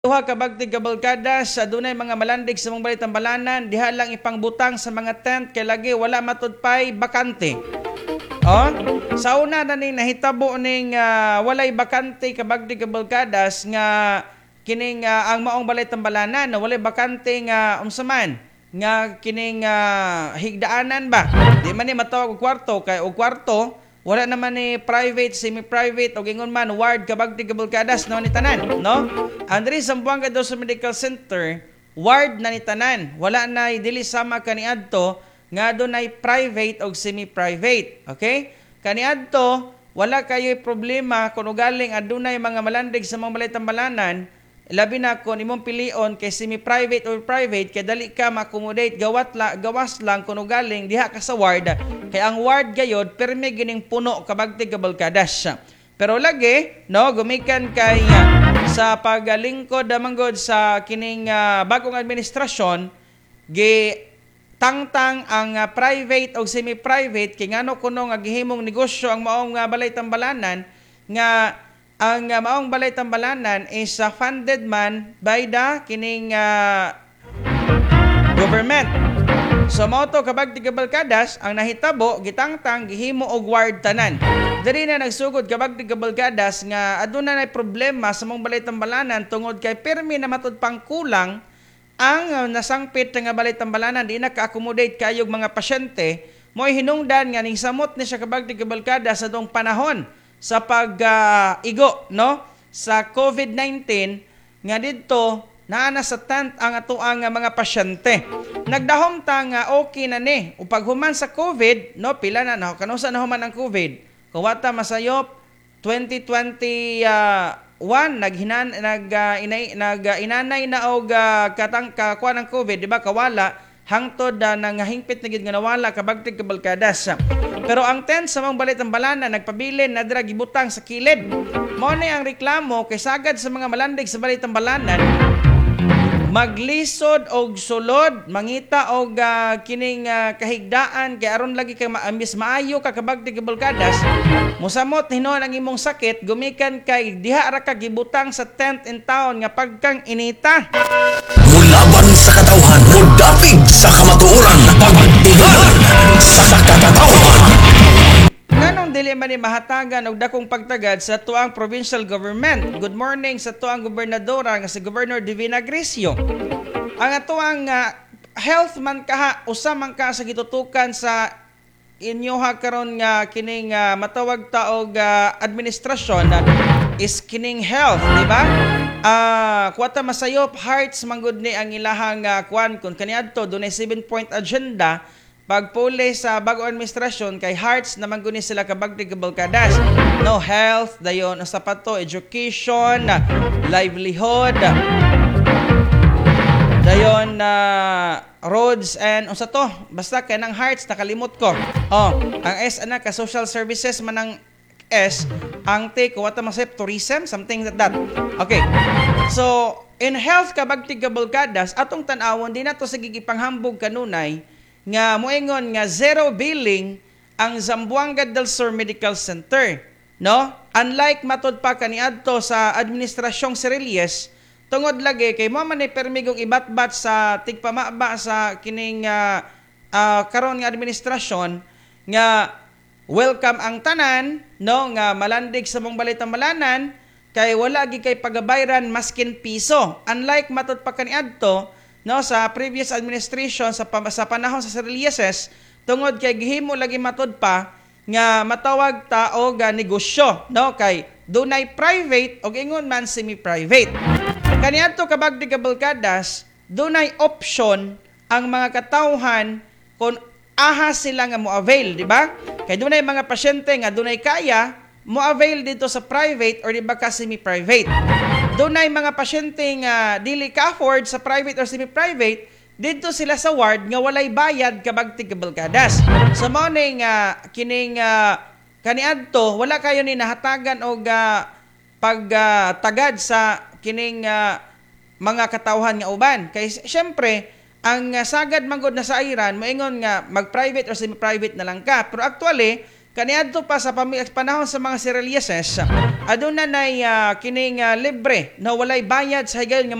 Duha ka bagtig kabalkada sa dunay mga malandig sa mga balitang balanan, diha lang ipangbutang sa mga tent kay lagi wala matudpay bakante. Oh, sa una na ning nahitabo ning walay bakante ka bagtig kabalkadas nga kining ang maong balitang balanan na walay bakante nga unsa man nga kining higdaanan ba. Di man ni matawag og kwarto kay og kwarto wala naman ni private, semi-private o gingon man ward kabagti kabulkadas no ni tanan, no? Andri Zamboanga daw sa medical center, ward na ni tanan. Wala na dili sama kaniadto nga dunay private o semi-private. Okay? Kaniadto wala kayo'y problema kung ugaling adunay mga malandig sa mga balitang balanan, labi na kung imong pilion kay semi-private or private kay dali ka ma-accommodate gawas lang kung ugaling diha ka sa ward. Kay ang ward gayod permi gining puno kabagti kabalkadas. Pero lagi no gumikan kay sa pagalingkod manggod sa kining bagong administrasyon gi tangtang ang private o semi-private kay ngano kuno nga gihimong negosyo ang maong balaytang balanan nga ang maong balaytang balanan is funded man by the kining government. So mao to kabagti kabalkadas ang nahitabo gitangtang gihimo og ward tanan. Diri na nagsugod kabagti kabalkadas nga aduna nay problema sa mong balaytang balanan tungod kay permi na matud pang kulang ang nasangpit nga balaytang balanan di na ka-accommodate kayog mga pasyente mo'y hinungdan nga ning samot ni siya kabagti kabalkadas sa dong panahon sa pag-igo no sa COVID-19 nga didto naana sa tent ang atoang mga pasyente. Nagdahom ta nga okay na ni. Upag human sa COVID, no, pila na kanusa na human ang COVID. Kawata masayop 2021 inanay na og katang kakuan ng COVID, di ba? Kawala hangtod nangahingpit na gid nga nawala kabagtig kabalkadas. Pero ang tent sa mga balitang balanan nagpabilin na dira gibutang sa kilid. Mao ni ang reklamo kay sagad sa mga malandig sa balitang balanan maglisod og sulod mangita og kining kahigdaan kay aron lagi kay maamis maayo ka kabagti kabalkadas mosamot hinon ang imong sakit gumikan kay diha ra ka gibutang sa tent in town nga pagkang inita mulaban sa katawhan mudapig sa kamatuoran pagtigan sa katawhan. Nganong dili man ni mahatagan og dakong pagtagad sa tuang provincial government. Good morning sa tuang gobernadora nga si Governor Divina Grisio. Ang atuang health man kaha usa man ka sa gitutukan sa inyoha karon nga kining matawag ta og administrasyon is kining health, di ba? Kuwata masayop hearts manggod ni ang ilahang kuan kun kaniadto dunay 7-point agenda pagpuli sa bagong administrasyon kay hearts naman guni sila kabagti kabalkadas. No health, dayon sa pato, education, livelihood, dayon roads and unsa to? Basta kay nang hearts nakalimot ko. Ang S ana ka social services man ang S, ang T ko wata masayop tourism, something like that. Okay. So, in health kabagti kabalkadas atong tan-awon di na to sa gigipanghambog kanunay nga moingon nga zero billing ang Zamboanga del Sur Medical Center, no? Unlike matud pa kaniadto sa administrasyong Cerelies, tungod lagi kay mo man ni permigong ibatbat sa tigpamaba sa kining karon nga administrasyon nga welcome ang tanan, no? Nga malandig sa mong balitang balanan kay wala gi kay pagabayran maskin piso. Unlike matud pa kaniadto no sa previous administration sa panahon sa Cerelieses tungod kay gihimo lagi matud pa nga matawag ta og negosyo no kay dunay private og ingon man semi-private kaniadto kabagti kabalkadas dunay option ang mga katawhan kung aha sila nga mo-avail, di ba? Kay dunay mga pasyente nga dunay kaya mo-avail dito sa private or di ba ka semi-private. Dunay mga pasyente nga dili ka-afford sa private or semi-private, dito sila sa ward nga walay bayad kabagti kabalkadas. So mao ning kining kaniadto wala kayo ni nahatagan og pagtagad sa kining mga katawhan nga uban. Kay syempre ang sagad manggod na sa airan moingon nga mag-private or semi-private na lang ka. Pero actually Kaniadto pa sa panahon sa mga Sierraleones, aduna nay kining libre na walay bayad sa higayon nga